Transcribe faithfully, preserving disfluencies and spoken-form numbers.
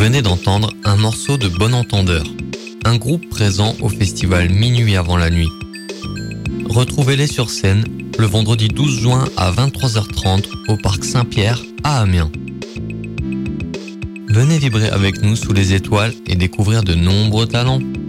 venez d'entendre un morceau de Bon Entendeur, un groupe présent au festival Minuit avant la nuit. Retrouvez-les sur scène le vendredi douze juin à vingt-trois heures trente au Parc Saint-Pierre à Amiens. Venez vibrer avec nous sous les étoiles et découvrir de nombreux talents.